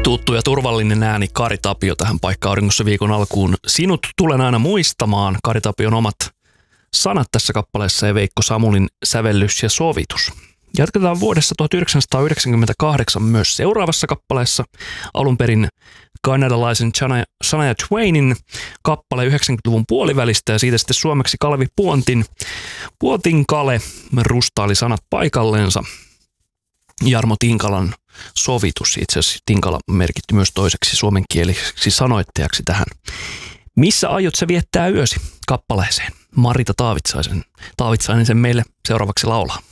Tuttu ja turvallinen ääni Kari Tapio tähän paikkaan auringossa viikon alkuun. Sinut tulen aina muistamaan, Kari Tapion omat sanat tässä kappaleessa ja Veikko Samulin sävellys ja sovitus. Jatketaan vuodessa 1998 myös seuraavassa kappaleessa. Alun perin kanadalaisen Shania Twainin kappale 90-luvun puolivälistä ja siitä sitten suomeksi Kalevi Puontin Kale rustaili sanat paikalleensa. Jarmo Tinkalan sovitus, itse asiassa Tinkala merkitty myös toiseksi suomenkieliseksi sanoittajaksi tähän. Missä aiot sä viettää yösi kappaleeseen? Marita Taavitsainen sen meille seuraavaksi laulaa.